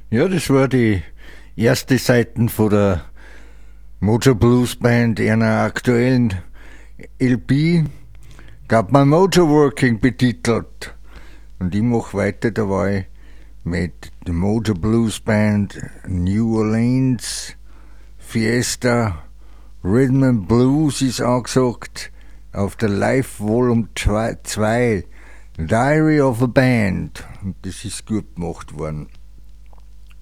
Ja, das war die erste Seite von der Mojo Blues Band, einer aktuellen LP. Gab man Mojo Working betitelt. Und ich mache weiter dabei mit der Mojo Blues Band, New Orleans, Fiesta, Rhythm and Blues ist angesagt, auf der Live Volume 2, Diary of a Band. Und das ist gut gemacht worden.